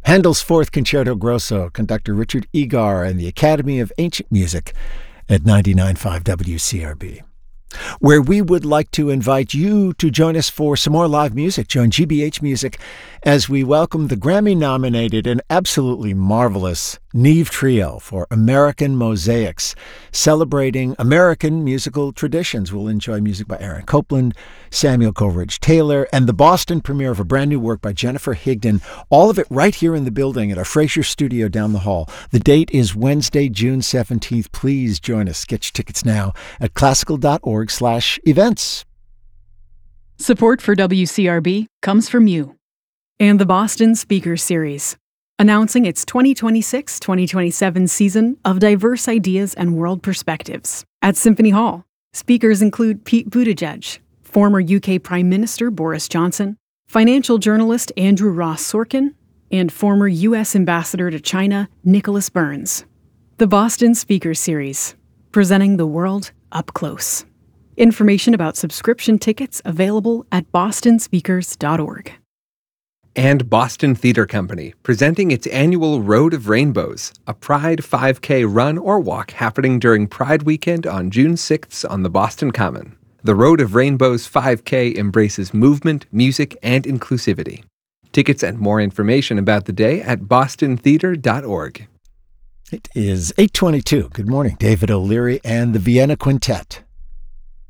Handel's Fourth Concerto Grosso, conductor Richard Egar, and the Academy of Ancient Music at 99.5 WCRB, where we would like to invite you to join us for some more live music. Join GBH Music as we welcome the Grammy-nominated and absolutely marvelous Neve Trio for American Mosaics, celebrating American musical traditions. We'll enjoy music by Aaron Copland, Samuel Coleridge Taylor, and the Boston premiere of a brand new work by Jennifer Higdon. All of it right here in the building at our Fraser studio down the hall. The date is Wednesday, June 17th. Please join us. Get your tickets now at classical.org/events. Support for WCRB comes from you and the Boston Speaker Series, announcing its 2026-2027 season of diverse ideas and world perspectives. At Symphony Hall, speakers include Pete Buttigieg, former UK Prime Minister Boris Johnson, financial journalist Andrew Ross Sorkin, and former U.S. Ambassador to China Nicholas Burns. The Boston Speaker Series, presenting the world up close. Information about subscription tickets available at bostonspeakers.org. And Boston Theater Company, presenting its annual Road of Rainbows, a Pride 5K run or walk happening during Pride Weekend on June 6th on the Boston Common. The Road of Rainbows 5K embraces movement, music, and inclusivity. Tickets and more information about the day at bostontheater.org. It is 8:22. Good morning. David O'Leary and the Vienna Quintet.